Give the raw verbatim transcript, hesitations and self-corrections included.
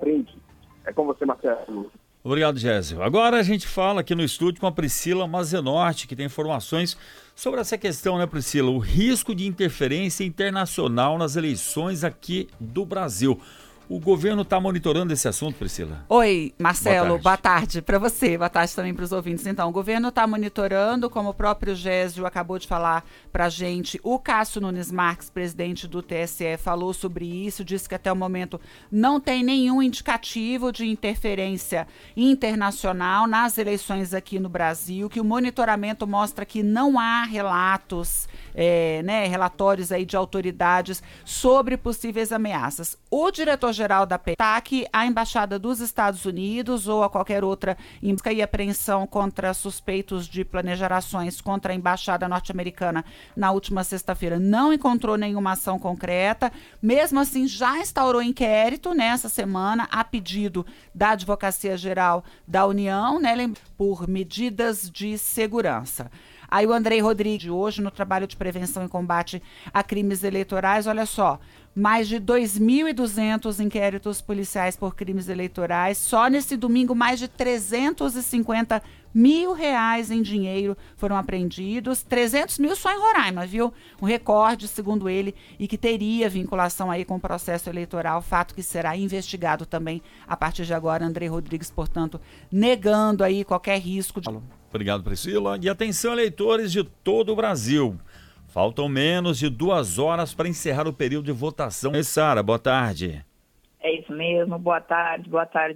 frente. É com você, Marcelo. Obrigado, Gésio. Agora a gente fala aqui no estúdio com a Priscila Mazenorte, que tem informações sobre essa questão, né, Priscila? O risco de interferência internacional nas eleições aqui do Brasil. O governo está monitorando esse assunto, Priscila? Oi, Marcelo, boa tarde para você, boa tarde também para os ouvintes. Então, o governo está monitorando, como o próprio Gésio acabou de falar para a gente, o Cássio Nunes Marques, presidente do T S E, falou sobre isso, disse que até o momento não tem nenhum indicativo de interferência internacional nas eleições aqui no Brasil, que o monitoramento mostra que não há relatos, é, né, relatórios aí de autoridades sobre possíveis ameaças. O diretor geral da P E T A C, a Embaixada dos Estados Unidos ou a qualquer outra em busca e apreensão contra suspeitos de planejar ações contra a Embaixada norte-americana na última sexta-feira não encontrou nenhuma ação concreta. Mesmo assim, já instaurou inquérito nessa semana a pedido da Advocacia Geral da União, né, por medidas de segurança. Aí o Andrei Rodrigues, hoje no trabalho de prevenção e combate a crimes eleitorais, olha só, mais de dois mil e duzentos inquéritos policiais por crimes eleitorais. Só nesse domingo, mais de trezentos e cinquenta mil reais em dinheiro foram apreendidos. trezentos mil só em Roraima, viu? Um recorde, segundo ele, e que teria vinculação aí com o processo eleitoral, fato que será investigado também a partir de agora. Andrei Rodrigues, portanto, negando aí qualquer risco de... Obrigado, Priscila. E atenção, eleitores de todo o Brasil. Faltam menos de duas horas para encerrar o período de votação. E Sara, boa tarde. É isso mesmo, boa tarde, boa tarde